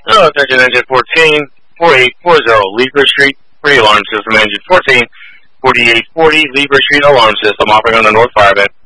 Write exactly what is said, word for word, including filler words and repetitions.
Oh, attention engine fourteen, forty-eight forty, Libra Street, free alarm system, engine fourteen, forty-eight forty, Libra Street, alarm system, operating on the North Fire Vent.